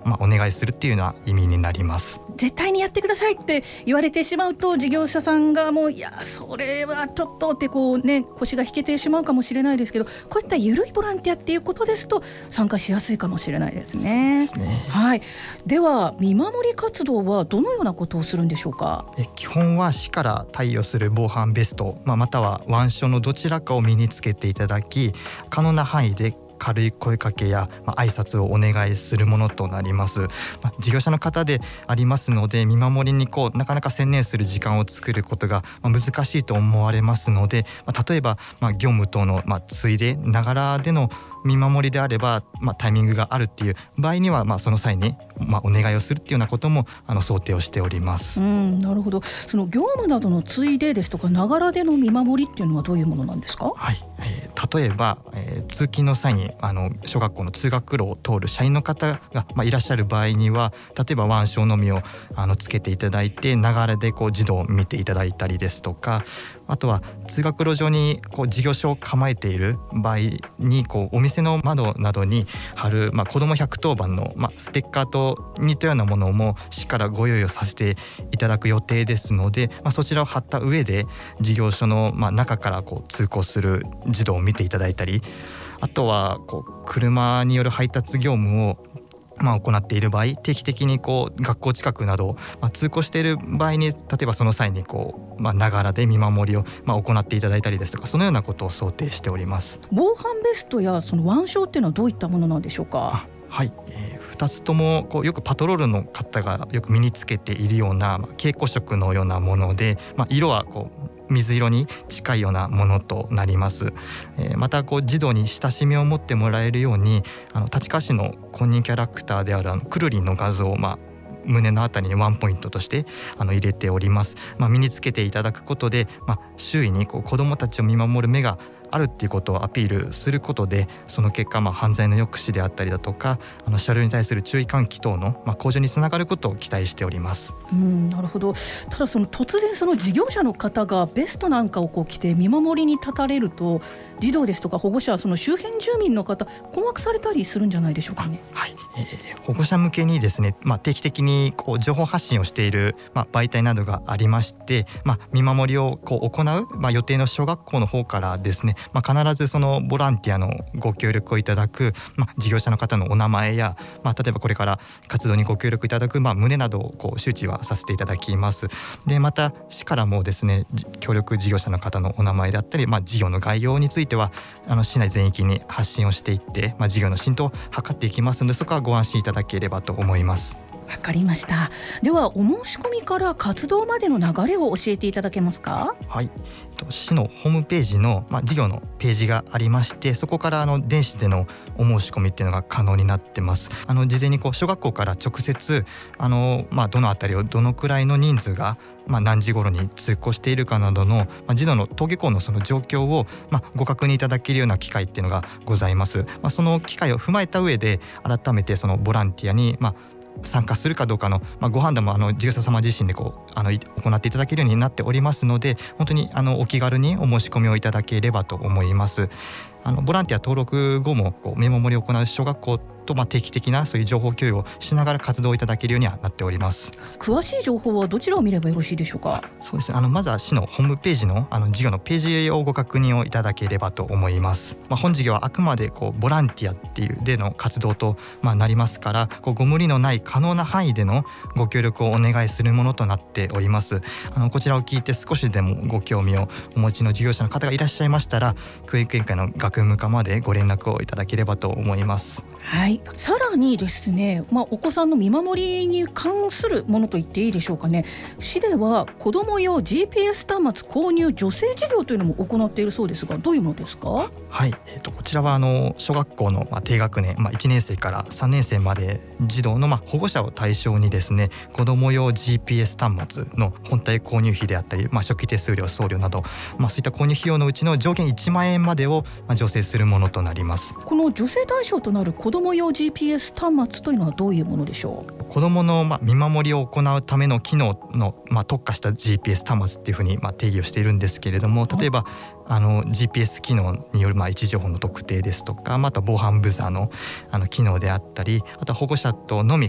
お願いするっていうような意味になります。 絶対にやってくださいって言われてしまうと、事業者さんがもういやそれはちょっとって腰が引けてしまうかもしれないですけど、こういった緩いボランティアっていうことですと参加しやすいかもしれないですね。 そうですね。 はい。では見守り活動はどのようなことをするんでしょうか。 基本は市から貸与する防犯ベスト、または腕章のどちらかを身につけていただき、可能な範囲で軽い声かけや、挨拶をお願いするものとなります。事業者の方でありますので、見守りになかなか専念する時間を作ることが難しいと思われますので、例えば業務等のついでながらでの見守りであれば、タイミングがあるっていう場合には、その際に、お願いをするっていうようなことも想定をしております。 なるほど。その業務などのついでですとかながらでの見守りっていうのはどういうものなんですか。 はい。例えば、通勤の際に小学校の通学路を通る社員の方が、いらっしゃる場合には、例えば腕章のみをつけていただいてながらで児童を見ていただいたりですとか、あとは通学路上に事業所を構えている場合にお店の窓などに貼る、子ども110番の、ステッカーと似たようなものも市からご用意をさせていただく予定ですので、そちらを貼った上で事業所の、中から通行する児童を見ていただいたり、あとは車による配達業務を行っている場合、定期的に学校近くなど、通行している場合に、例えばその際にながらで見守りを、行っていただいたりですとか、そのようなことを想定しております。 防犯ベストやその腕章っていうのはどういったものなんでしょうか。 はい、2つともよくパトロールの方がよく身につけているような蛍光色のようなもので、色は水色に近いようなものとなります。また児童に親しみを持ってもらえるように、立川市の公認キャラクターであるくるりんの画像を胸のあたりにワンポイントとして入れております。身につけていただくことで、周囲に子どもたちを見守る目があるっていうことをアピールすることで、その結果、犯罪の抑止であったりだとか、車両に対する注意喚起等の、向上につながることを期待しております。 なるほど。ただ突然その事業者の方がベストなんかを着て見守りに立たれると、児童ですとか保護者、その周辺住民の方困惑されたりするんじゃないでしょうかね。 はい。保護者向けにですね、定期的に情報発信をしている、媒体などがありまして、見守りを行う、予定の小学校の方からですね、必ずそのボランティアのご協力をいただく、事業者の方のお名前や、例えばこれから活動にご協力いただく、旨などを周知はさせていただきます。でまた市からもですね、協力事業者の方のお名前であったり、事業の概要については市内全域に発信をしていって、事業の浸透を図っていきますので、そこはご安心いただければと思います。 わかりました。ではお申し込みから活動までの流れを教えていただけますか。 はい。市のホームページの、事業のページがありまして、そこから電子でのお申し込みっていうのが可能になってます。事前に小学校から直接どのあたりをどのくらいの人数が何時頃に通行しているかなどの、児童の登下校のその状況を、ご確認いただけるような機会っていうのがございます。その機会を踏まえた上で、改めてそのボランティアに参加するかどうかの、ご判断も事業者様自身で行っていただけるようになっておりますので、本当にお気軽にお申し込みをいただければと思います。ボランティア登録後も見守りを行う小学校と定期的なそういう情報共有をしながら活動いただけるようにはなっております。 詳しい情報はどちらを見ればよろしいでしょうか。 そうですね、まずは市のホームページの事業のページをご確認をいただければと思います。本事業はあくまでボランティアっていうでの活動となりますから、ご無理のない可能な範囲でのご協力をお願いするものとなっております。こちらを聞いて少しでもご興味をお持ちの事業者の方がいらっしゃいましたら、教育委員会の学務課までご連絡をいただければと思います。 はい。さらにですね、お子さんの見守りに関するものと言っていいでしょうかね。市では子ども用 GPS 端末購入助成事業というのも行っているそうですが、どういうものですか。 はい。こちらは小学校の低学年、1年生から3年生まで児童の保護者を対象にですね、子ども用 GPS 端末の本体購入費であったり、初期手数料、送料など、そういった購入費用のうちの上限1万円までを助成するものとなります。 この助成対象となる子ども用 GPS 端末というのはどういうものでしょう。 子どもの見守りを行うための機能の特化した GPS 端末っていうふうに定義をしているんですけれども、例えばGPS 機能による位置情報の特定ですとか、また防犯ブザーの機能であったり、あとは保護者とのみ